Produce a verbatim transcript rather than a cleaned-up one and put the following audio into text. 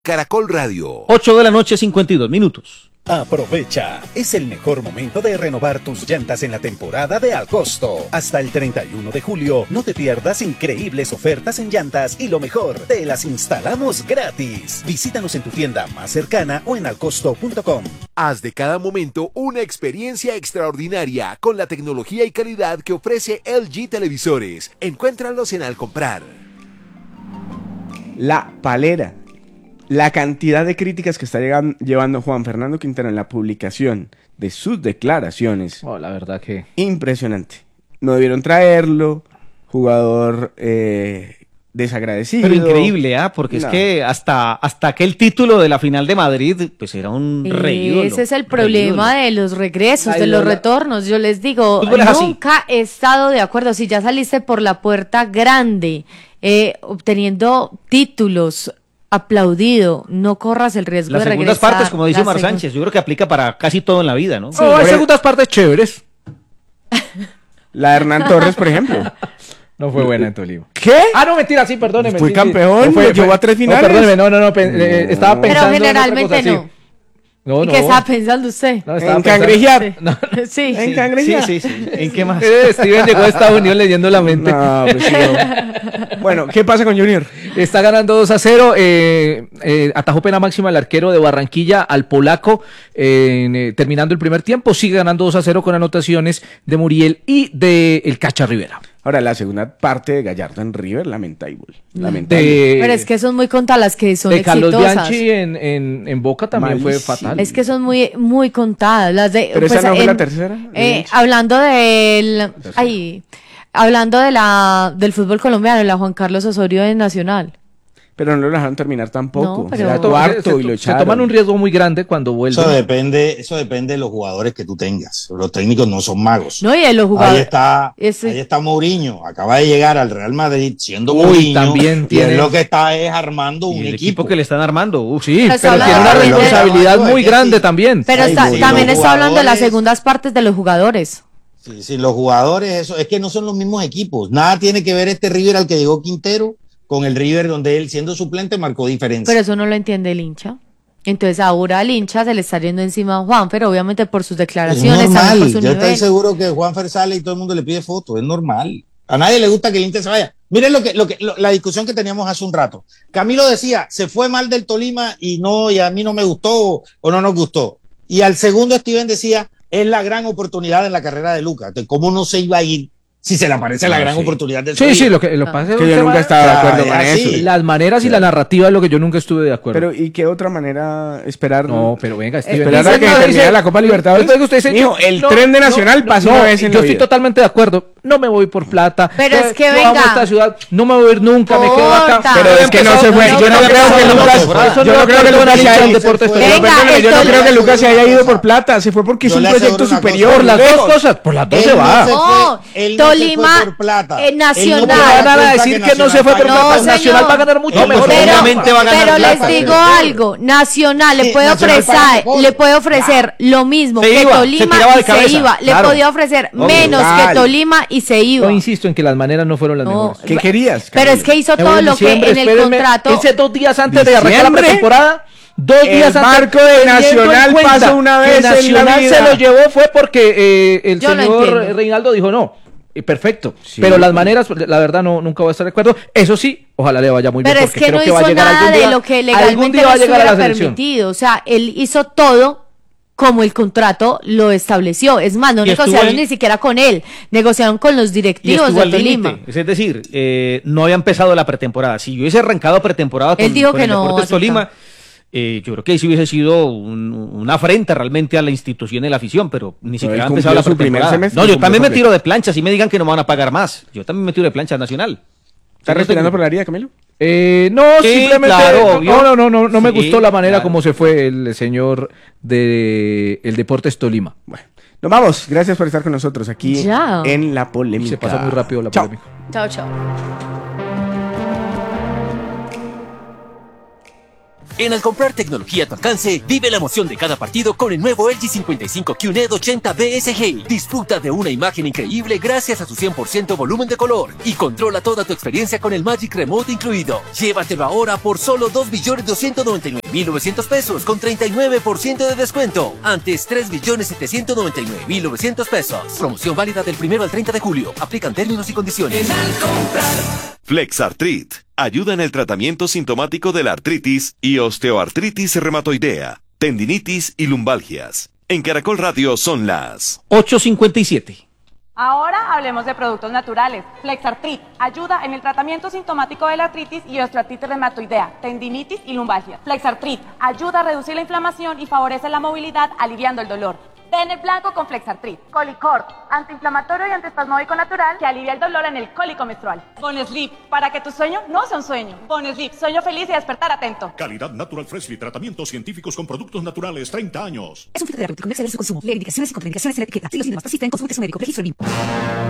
Caracol Radio. ocho de la noche, cincuenta y dos minutos. Aprovecha, es el mejor momento de renovar tus llantas en la temporada de Al Costo. Hasta el treinta y uno de julio, no te pierdas increíbles ofertas en llantas y lo mejor, te las instalamos gratis. Visítanos en tu tienda más cercana o en alcosto punto com. Haz de cada momento una experiencia extraordinaria con la tecnología y calidad que ofrece L G Televisores. Encuéntralos en Al Comprar. La Palera. La cantidad de críticas que está llegando, llevando Juan Fernando Quintero en la publicación de sus declaraciones. Oh, la verdad que... Impresionante. No debieron traerlo. Jugador eh, desagradecido. Pero increíble, ¿ah? ¿eh? Porque no. es que hasta, hasta aquel título de la final de Madrid, pues era un reídolo. Ese es el problema de los regresos, Ay, de los la... retornos. Yo les digo, nunca así. he estado de acuerdo. Si ya saliste por la puerta grande, eh, obteniendo títulos... aplaudido, no corras el riesgo las de regresar. Las segundas partes, como dice Mar Sánchez, yo creo que aplica para casi todo en la vida, ¿no? Sí, oh, hay segundas partes chéveres. La de Hernán Torres, por ejemplo. No fue buena en Tolima. ¿Qué? Ah, no, mentira, sí, perdóneme. Fui sí, campeón, no fue, llegó a tres finales. No, perdóneme, no, no, no, pe- no. Eh, estaba pensando Pero generalmente en otra cosa, no. Sí. No, ¿Y no. qué estaba pensando usted? No, estaba en cangrejear. Sí. No. Sí. En cangrejear. Sí, sí, sí. ¿En qué más? Eh, Steven llegó a Estados Unidos leyendo la mente. No, pues sí, no. Bueno, ¿qué pasa con Junior? Está ganando dos a cero. Eh, eh, atajó pena máxima el arquero de Barranquilla al polaco eh, eh, terminando el primer tiempo. Sigue ganando dos a cero con anotaciones de Muriel y de el Cacha Rivera. Ahora, la segunda parte de Gallardo en River, lamentable. lamentable. De, Pero es que son muy contadas las que son de Carlos exitosas. Bianchi en, en, en Boca también Malísimo. fue fatal. Es que son muy muy contadas. Las de, Pero pues, esa no fue en- la tercera. Eh, hablando del... Ay, hablando de la del fútbol colombiano, la Juan Carlos Osorio de Nacional. Pero no lo dejaron terminar tampoco. No, pero- Era Se to- cuarto se, y lo se echaron. toman un riesgo muy grande cuando vuelven. Eso depende, eso depende de los jugadores que tú tengas. Los técnicos no son magos. No, y de los jugadores. Ahí está, Ese- ahí está Mourinho, acaba de llegar al Real Madrid siendo Uy, Mourinho. también y tiene- él lo que está es armando Y un el equipo. equipo que le están armando. Uf, Sí, Pero pero está tiene una hablando de- responsabilidad de- muy de- grande sí. también. Pero Ay, está- sí, también los está hablando de las jugadores- segundas partes de los jugadores. Sí, sí, los jugadores, eso es que no son los mismos equipos. Nada tiene que ver este River al que llegó Quintero con el River donde él siendo suplente marcó diferencia. Pero eso no lo entiende el hincha. Entonces ahora al hincha se le está yendo encima a Juan, pero obviamente por sus es declaraciones, normal. también por su Yo nivel. estoy seguro que Juan Fer sale y todo el mundo le pide fotos. Es normal. A nadie le gusta que el Inter se vaya. Miren lo que, lo que, lo- la discusión que teníamos hace un rato. Camilo decía, se fue mal del Tolima y no, y a mí no me gustó o, o no nos gustó. Y al segundo Steven decía, es la gran oportunidad en la carrera de Lucas. Entonces, ¿cómo no se iba a ir si se le aparece la No, gran sí. oportunidad del Sí, Sevilla? sí, lo que lo pasa es Que un yo tema- nunca estaba de Ah, acuerdo ya, con sí. eso. Las maneras y la narrativa es lo que yo nunca estuve de acuerdo. Pero, ¿y qué otra manera esperar? no, pero venga, Steven. Esperar a Dice- que no, termine dice- la Copa Libertadores. Entonces usted dice, Mijo, el no, tren de no, Nacional no, pasa no, una vez en yo la estoy vida. totalmente de acuerdo. No me voy por plata. Pero Yo- es que yo amo venga. esta ciudad. No me voy a ir nunca. Me quedo acá. Corta. Pero es que no se fue. No, Yo no no, creo no, que no, Lucas. no, no, Yo no creo que Lucas se haya ido por Venga, Pero perdóneme, el yo no Tolima- creo que Lucas se haya ido por plata. Se fue porque es Yo un le proyecto aseguro una superior. cosa. Por las lejos. dos cosas. Por las dos Él se no va. se No, fue- él no se Tolima, fue por plata. eh, Él no Nacional. puede No dar van a cuenta decir que no se fue por Nacional No, plata. señor. Nacional va a ganar mucho No, mejor. pues, Pero, obviamente va a ganar pero plata, les digo pero- algo, Nacional le Sí, puede Nacional paga ofrecer, mejor. le puede ofrecer lo mismo Se que iba, se Tolima tiraba de y se cabeza, iba, le claro. podía ofrecer Obvio. menos Total. que Tolima y se iba. Yo insisto en que las maneras no fueron las No, mejores. ¿Qué querías? Pero es que hizo Me voy todo en lo que diciembre, en el espérenme, contrato. Ese dos días antes de arrancar la ¿Diciembre? pretemporada. Dos El días antes. barco de teniendo en Nacional cuenta pasa una que vez en la Nacional vida. se lo llevó fue porque eh, el Yo no señor entiendo. Reinaldo dijo no. Y perfecto. Sí. Pero las maneras, la verdad, no nunca voy a estar de acuerdo. Eso sí, ojalá le vaya muy Pero bien. es porque que creo no que va a hizo llegar nada algún día, de lo que algún legalmente día va no a llegar a la estuviera selección. permitido. O sea, él hizo todo como el contrato lo estableció. Es más, no Y estuvo negociaron al- ni siquiera con él, negociaron con los Y directivos estuvo de al Tolima. límite. Es decir, eh, no había empezado la pretemporada. Si yo hubiese arrancado pretemporada con, Él dijo con que el no Deportes aceptaba. Tolima, eh, yo creo que sí hubiese sido un- una afrenta realmente a la institución y la afición, pero ni siquiera él ha empezado la cumplió su primer pretemporada. semestre No, y yo cumplió también me completo. tiro de plancha, si me digan que no me van a pagar más. Yo también me tiro de plancha Nacional. ¿Estás respirando por la herida, Camilo? Eh, no, Sí, simplemente claro, no, obvio. no, no, no, no me Sí, gustó la manera claro. como se fue el señor de el Deportes Tolima. Bueno, nos vamos. Gracias por estar con nosotros aquí Ya. en La Polémica. Se pasa muy rápido la Chao. polémica. Chao, chao. En al comprar tecnología a tu alcance, vive la emoción de cada partido con el nuevo L G cincuenta y cinco Q N E D ochenta B S G. Disfruta de una imagen increíble gracias a su cien por ciento volumen de color y controla toda tu experiencia con el Magic Remote incluido. Llévatelo ahora por solo dos millones doscientos noventa y nueve mil novecientos pesos con treinta y nueve por ciento de descuento. Antes tres millones setecientos noventa y nueve mil novecientos pesos. Promoción válida del primero al treinta de julio. Aplican términos y condiciones. En al comprar. Flexartrit ayuda en el tratamiento sintomático de la artritis y osteoartritis reumatoidea, tendinitis y lumbalgias. En Caracol Radio son las ocho cincuenta y siete. Ahora hablemos de productos naturales. Flexartrit ayuda en el tratamiento sintomático de la artritis y osteoartritis reumatoidea, tendinitis y lumbalgia. Flexartrit ayuda a reducir la inflamación y favorece la movilidad, aliviando el dolor. Ten el blanco con Flexartrit. Colicort, antiinflamatorio y antiespasmódico natural que alivia el dolor en el cólico menstrual. Bonesleep, para que tu sueño no sea un sueño. Bonesleep, sueño feliz y despertar atento. Calidad Natural Freshly, tratamientos científicos con productos naturales, treinta años. Es un fitoterapéutico, no exceder su consumo. Leer indicaciones y contraindicaciones en la etiqueta. Si los síntomas persisten, consulte a su médico. Registro L I M.